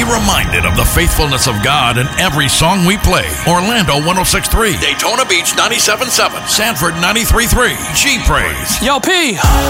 reminded of the faithfulness of God in every song we play. Orlando 106.3, Daytona Beach 97.7, Sanford 93.3, G Praise. Yo, P.